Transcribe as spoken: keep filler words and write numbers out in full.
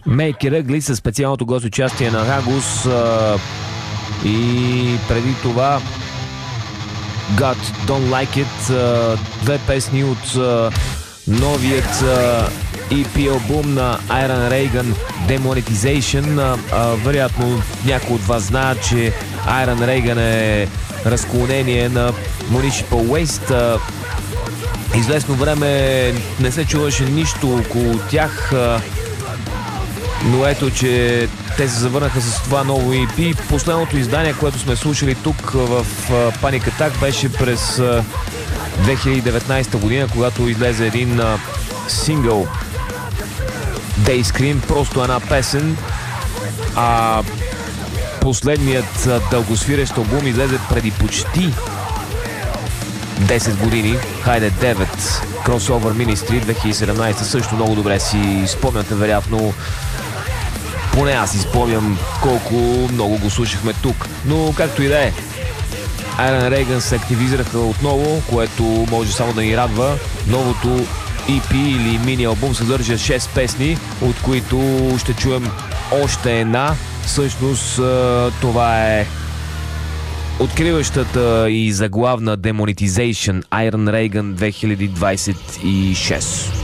Make It Ugly със специалното гост участие на Хагус а, и преди това God Don't Like It, а, две песни от а, новият а, и пи албум на Iron Reagan Demonetization. А, а, вероятно някой от вас знае, че Iron Reagan е разклонение на Municipal Waste. А, известно време не се чуваше нищо около тях, а, но ето, че те се завърнаха с това ново и пи. Последното издание, което сме слушали тук в Panic Attack, беше през две хиляди и деветнадесета година, когато излезе един а, сингъл Dayscream, просто една песен. А последният а, дългосвирещ албум излезе преди почти десет години. Хайде девет, Crossover Ministry, две хиляди и седемнадесета, също много добре си спомняте, вероятно. Поне аз си спомням колко много го слушахме тук. Но както и да е, Iron Reagan се активизираха отново, което може само да ни радва. Новото и пи или мини албум съдържа шест песни, от които ще чуем още една. Всъщност това е откриващата и заглавна Demonetization Iron Reagan две хиляди двадесет и шеста.